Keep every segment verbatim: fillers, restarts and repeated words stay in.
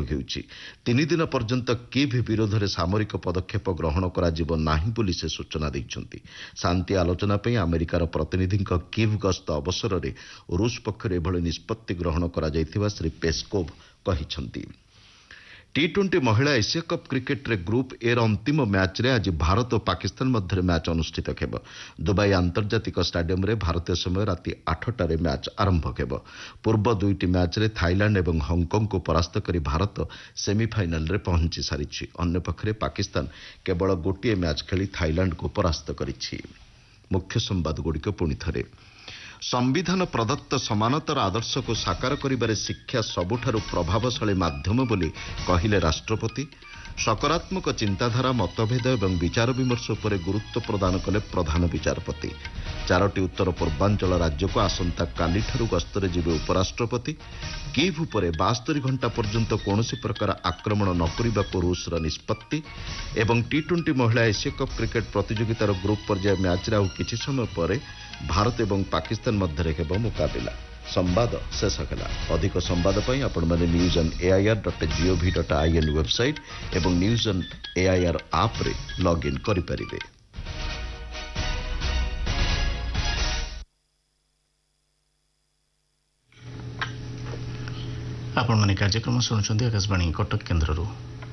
ହେଉଛି। ତିନି ଦିନ ପର୍ଯ୍ୟନ୍ତ କିଭ୍ ବିରୋଧରେ ସାମରିକ ପଦକ୍ଷେପ ଗ୍ରହଣ କରାଯିବ ନାହିଁ ବୋଲି ସେ ସୂଚନା ଦେଇଛନ୍ତି। ଶାନ୍ତି ଆଲୋଚନା ପାଇଁ ଆମେରିକାର ପ୍ରତିନିଧିଙ୍କ କିଭ୍ ଗସ୍ତ ଅବସରରେ ରୁଷ ପକ୍ଷରୁ ଏଭଳି ନିଷ୍ପତ୍ତି ଗ୍ରହଣ କରାଯାଇଥିବା ଶ୍ରୀ ପେସ୍କୋଭ୍ କହିଛନ୍ତି। ଟି ଟ୍ୱେଣ୍ଟି ମହିଳା ଏସିଆ କପ୍ କ୍ରିକେଟ୍ରେ ଗ୍ରୁପ୍ ଏର ଅନ୍ତିମ ମ୍ୟାଚ୍ରେ ଆଜି ଭାରତ ଓ ପାକିସ୍ତାନ ମଧ୍ୟରେ ମ୍ୟାଚ୍ ଅନୁଷ୍ଠିତ ହେବ। ଦୁବାଇ ଆନ୍ତର୍ଜାତିକ ଷ୍ଟାଡିୟମ୍ରେ ଭାରତୀୟ ସମୟ ରାତି ଆଠଟାରେ ମ୍ୟାଚ୍ ଆରମ୍ଭ ହେବ। ପୂର୍ବ ଦୁଇଟି ମ୍ୟାଚ୍ରେ ଥାଇଲାଣ୍ଡ ଏବଂ ହଂକଂକୁ ପରାସ୍ତ କରି ଭାରତ ସେମିଫାଇନାଲ୍ରେ ପହଞ୍ଚି ସାରିଛି। ଅନ୍ୟପକ୍ଷରେ ପାକିସ୍ତାନ କେବଳ ଗୋଟିଏ ମ୍ୟାଚ୍ ଖେଳି ଥାଇଲାଣ୍ଡକୁ ପରାସ୍ତ କରିଛି। ମୁଖ୍ୟ ସମ୍ବାଦଗୁଡ଼ିକ ପୁଣି ଥରେ। ସମ୍ବିଧାନ ପ୍ରଦତ୍ତ ସମାନତାର ଆଦର୍ଶକୁ ସାକାର କରିବାରେ ଶିକ୍ଷା ସବୁଠାରୁ ପ୍ରଭାବଶାଳୀ ମାଧ୍ୟମ ବୋଲି କହିଲେ ରାଷ୍ଟ୍ରପତି। ସକାରାତ୍ମକ ଚିନ୍ତାଧାରା, ମତଭେଦ ଏବଂ ବିଚାର ବିମର୍ଶ ଉପରେ ଗୁରୁତ୍ୱ ପ୍ରଦାନ କଲେ ପ୍ରଧାନ ବିଚାରପତି। ଚାରୋଟି ଉତ୍ତର ପୂର୍ବାଞ୍ଚଳ ରାଜ୍ୟକୁ ଆସନ୍ତାକାଲିଠାରୁ ଗସ୍ତରେ ଯିବେ ଉପରାଷ୍ଟ୍ରପତି। କିଭ୍ ଉପରେ ବାସ୍ତରି ଘଣ୍ଟା ପର୍ଯ୍ୟନ୍ତ କୌଣସି ପ୍ରକାର ଆକ୍ରମଣ ନ କରିବାକୁ ରୁଷର ନିଷ୍ପତ୍ତି ଏବଂ ଟି ଟ୍ୱେଣ୍ଟି ମହିଳା ଏସିଆ କପ୍ କ୍ରିକେଟ୍ ପ୍ରତିଯୋଗିତାର ଗ୍ରୁପ୍ ପର୍ଯ୍ୟାୟ ମ୍ୟାଚ୍ରେ ଆଉ କିଛି ସମୟ ପରେ ଭାରତ ଏବଂ ପାକିସ୍ତାନ ମଧ୍ୟରେ ହେବ ମୁକାବିଲା। ସମ୍ବାଦ ଶେଷ ହେଲା। ଅଧିକ ସମ୍ବାଦ ପାଇଁ ଆପଣମାନେ news on AIR dot GOV dot IN website ଏବଂ ନ୍ୟୁଜ୍ ଅନ୍ ଏଆଇଆର୍ ଆପ୍ରେ ଲଗ୍ଇନ୍ କରିପାରିବେ। ଆପଣମାନେ କାର୍ଯ୍ୟକ୍ରମ ଶୁଣୁଛନ୍ତି ଆକାଶବାଣୀ କଟକ କେନ୍ଦ୍ରରୁ।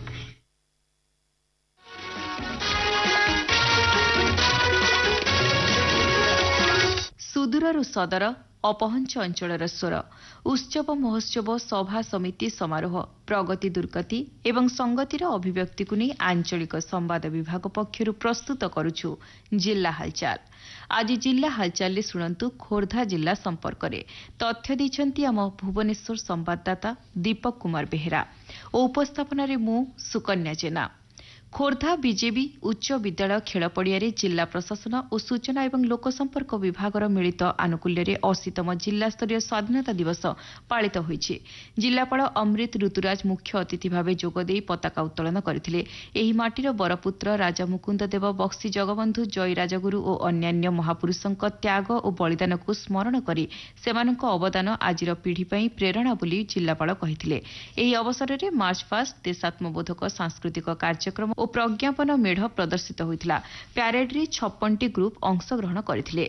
ସୁଦୂରରୁ ସଦର, ଅପହଞ୍ଚ ଅଞ୍ଚଳର ସ୍ୱର, ଉତ୍ସବ ମହୋତ୍ସବ, ସଭା ସମିତି ସମାରୋହ, ପ୍ରଗତି ଦୁର୍ଗତି ଏବଂ ସଂଗତିର ଅଭିବ୍ୟକ୍ତିକୁ ନେଇ ଆଞ୍ଚଳିକ ସମ୍ବାଦ ବିଭାଗ ପକ୍ଷରୁ ପ୍ରସ୍ତୁତ କରୁଛୁ ଜିଲ୍ଲା ହାଲଚାଲ। ଆଜି ଜିଲ୍ଲା ହାଲଚାଲରେ ଶୁଣନ୍ତୁ ଖୋର୍ଦ୍ଧା ଜିଲ୍ଲା ସମ୍ପର୍କରେ ତଥ୍ୟ ଦେଇଛନ୍ତି ଆମ ଭୁବନେଶ୍ୱର ସମ୍ବାଦଦାତା ଦୀପକ କୁମାର ବେହେରା ଓ ଉପସ୍ଥାପନାରେ ମୁଁ ସୁକନ୍ୟା ଜେନା। ଖୋର୍ଦ୍ଧା ବିଜେବି ଉଚ୍ଚ ବିଦ୍ୟାଳୟ ଖେଳ ପଡ଼ିଆରେ ଜିଲ୍ଲା ପ୍ରଶାସନ ଓ ସୂଚନା ଏବଂ ଲୋକସମ୍ପର୍କ ବିଭାଗର ମିଳିତ ଆନୁକୂଲ୍ୟରେ ଅଶୀତମ ଜିଲ୍ଲାସ୍ତରୀୟ ସ୍ୱାଧୀନତା ଦିବସ ପାଳିତ ହୋଇଛି। ଜିଲ୍ଲାପାଳ ଅମୃତ ଋତୁରାଜ ମୁଖ୍ୟ ଅତିଥି ଭାବେ ଯୋଗଦେଇ ପତାକା ଉତ୍ତୋଳନ କରିଥିଲେ। ଏହି ମାଟିର ବରପୁତ୍ର ରାଜା ମୁକୁନ୍ଦ ଦେବ, ବକ୍ସି ଜଗବନ୍ଧୁ, ଜୟୀ ରାଜଗୁରୁ ଓ ଅନ୍ୟାନ୍ୟ ମହାପୁରୁଷଙ୍କ ତ୍ୟାଗ ଓ ବଳିଦାନକୁ ସ୍ମରଣ କରି ସେମାନଙ୍କ ଅବଦାନ ଆଜିର ପିଢ଼ି ପାଇଁ ପ୍ରେରଣା ବୋଲି ଜିଲ୍ଲାପାଳ କହିଥିଲେ। ଏହି ଅବସରରେ ମାର୍ଚ୍ଚ ପାଷ୍ଟ, ଦେଶାତ୍ମବୋଧକ ସାଂସ୍କୃତିକ କାର୍ଯ୍ୟକ୍ରମ ଓ ପ୍ରଜ୍ଞାପନ ମେଢ଼ ପ୍ରଦର୍ଶିତ ହୋଇଥିଲା। ପ୍ୟାରେଡ୍ରେ ଛପନଟି ଗ୍ରୁପ୍ ଅଂଶଗ୍ରହଣ କରିଥିଲେ।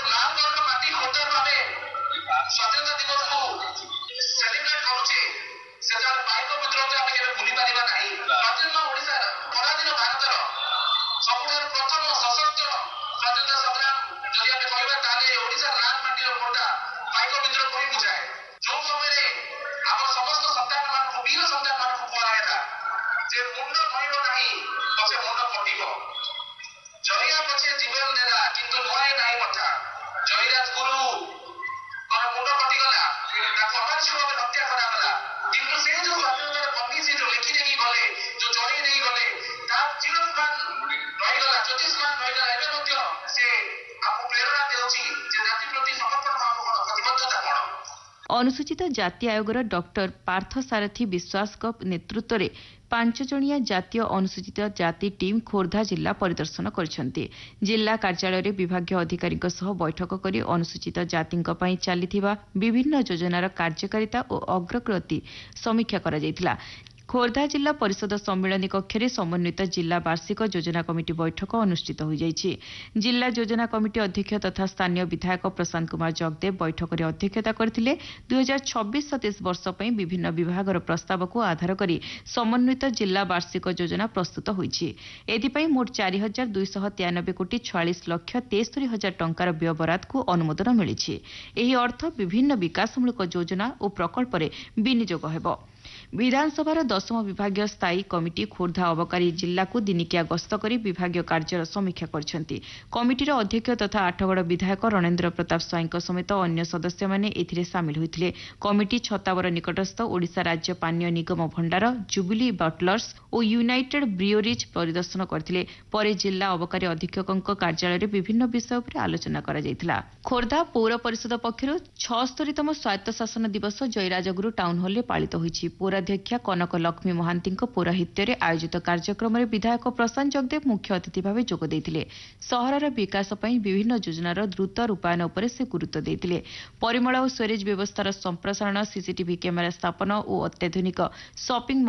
ଅନୁସୂଚିତ ଜାତି ଆୟୋଗର ଡକ୍ଟର ପାର୍ଥସାରଥୀ ବିଶ୍ୱାସଙ୍କ ନେତୃତ୍ୱରେ ପାଞ୍ଚ ଜଣିଆ ଜାତୀୟ ଅନୁସୂଚିତ ଜାତି ଟିମ୍ ଖୋର୍ଦ୍ଧା ଜିଲ୍ଲା ପରିଦର୍ଶନ କରିଛନ୍ତି। ଜିଲ୍ଲା କାର୍ଯ୍ୟାଳୟରେ ବିଭାଗୀୟ ଅଧିକାରୀଙ୍କ ସହ ବୈଠକ କରି ଅନୁସୂଚିତ ଜାତିଙ୍କ ପାଇଁ ଚାଲିଥିବା ବିଭିନ୍ନ ଯୋଜନାର କାର୍ଯ୍ୟକାରିତା ଓ ଅଗ୍ରଗତି ସମୀକ୍ଷା କରାଯାଇଥିଲା। ଖୋର୍ଦ୍ଧା ଜିଲ୍ଲା ପରିଷଦ ସମ୍ମିଳନୀ କକ୍ଷରେ ସମନ୍ୱିତ ଜିଲ୍ଲା ବାର୍ଷିକ ଯୋଜନା କମିଟି ବୈଠକ ଅନୁଷ୍ଠିତ ହୋଇଯାଇଛି। ଜିଲ୍ଲା ଯୋଜନା କମିଟି ଅଧ୍ୟକ୍ଷ ତଥା ସ୍ଥାନୀୟ ବିଧାୟକ ପ୍ରଶାନ୍ତ କୁମାର ଜଗଦେବ ବୈଠକରେ ଅଧ୍ୟକ୍ଷତା କରିଥିଲେ। ଦୁଇ ହଜାର ଛବିଶ ସତେଇଶ ବର୍ଷ ପାଇଁ ବିଭିନ୍ନ ବିଭାଗର ପ୍ରସ୍ତାବକୁ ଆଧାର କରି ସମନ୍ୱିତ ଜିଲ୍ଲା ବାର୍ଷିକ ଯୋଜନା ପ୍ରସ୍ତୁତ ହୋଇଛି। ଏଥିପାଇଁ ମୋଟ ଚାରି ହଜାର ଦୁଇଶହ ତେୟାନବେ କୋଟି ଛୟାଳିଶ ଲକ୍ଷ ତେସ୍ତରୀ ହଜାର ଟଙ୍କାର ବ୍ୟୟବରାଦକୁ ଅନୁମୋଦନ ମିଳିଛି। ଏହି ଅର୍ଥ ବିଭିନ୍ନ ବିକାଶମୂଳକ ଯୋଜନା ଓ ପ୍ରକଳ୍ପରେ ବିନିଯୋଗ ହେବ। ବିଧାନସଭାର ଦଶମ ବିଭାଗୀୟ ସ୍ଥାୟୀ କମିଟି ଖୋର୍ଦ୍ଧା ଅବକାରୀ ଜିଲ୍ଲାକୁ ଦିନିକିଆ ଗସ୍ତ କରି ବିଭାଗୀୟ କାର୍ଯ୍ୟର ସମୀକ୍ଷା କରିଛନ୍ତି। କମିଟିର ଅଧ୍ୟକ୍ଷ ତଥା ଆଠଗଡ଼ ବିଧାୟକ ରଣେନ୍ଦ୍ର ପ୍ରତାପ ସ୍ୱାଇଁଙ୍କ ସମେତ ଅନ୍ୟ ସଦସ୍ୟମାନେ ଏଥିରେ ସାମିଲ ହୋଇଥିଲେ। କମିଟି ଛତାବର ନିକଟସ୍ଥ ଓଡ଼ିଶା ରାଜ୍ୟ ପାନୀୟ ନିଗମ ଭଣ୍ଡାର, ଜୁବିଲି ବଟଲର୍ସ ଓ ୟୁନାଇଟେଡ୍ ବ୍ରିଓରିଜ୍ ପରିଦର୍ଶନ କରିଥିଲେ। ପରେ ଜିଲ୍ଲା ଅବକାରୀ ଅଧୀକ୍ଷକଙ୍କ କାର୍ଯ୍ୟାଳୟରେ ବିଭିନ୍ନ ବିଷୟ ଉପରେ ଆଲୋଚନା କରାଯାଇଥିଲା। ଖୋର୍ଦ୍ଧା ପୌର ପରିଷଦ ପକ୍ଷରୁ ଛଅସ୍ତରୀତମ ସ୍ୱାୟତ୍ତ ଶାସନ ଦିବସ ଜୟୀରାଜଗୁରୁ ଟାଉନ୍ ହଲ୍ରେ ପାଳିତ ହୋଇଛି। ପୌରାଧ୍ୟକ୍ଷା କନକ ଲକ୍ଷ୍ମୀ ମହାନ୍ତିଙ୍କ ପୌରାହିତ୍ୟରେ ଆୟୋଜିତ କାର୍ଯ୍ୟକ୍ରମରେ ବିଧାୟକ ପ୍ରଶାନ୍ତ ଜଗଦେବ ମୁଖ୍ୟ ଅତିଥି ଭାବେ ଯୋଗ ଦେଇଥିଲେ। ସହରର ବିକାଶ ପାଇଁ ବିଭିନ୍ନ ଯୋଜନାର ଦ୍ରୁତ ରୂପାୟନ ଉପରେ ସେ ଗୁରୁତ୍ୱ ଦେଇଥିଲେ। ପରିମଳ ଓ ସ୍ୱେରେଜ ବ୍ୟବସ୍ଥାର ସମ୍ପ୍ରସାରଣ, ସିସିଟିଭି କ୍ୟାମେରା ସ୍ଥାପନ ଓ ଅତ୍ୟାଧୁନିକ ସପିଂ